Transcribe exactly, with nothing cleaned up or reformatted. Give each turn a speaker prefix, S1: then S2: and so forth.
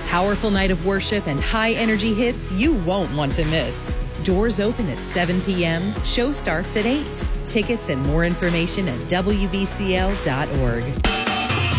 S1: powerful night of worship and high-energy hits you won't want to miss. Doors open at seven p.m., show starts at eight. Tickets and more information at W B C L dot org.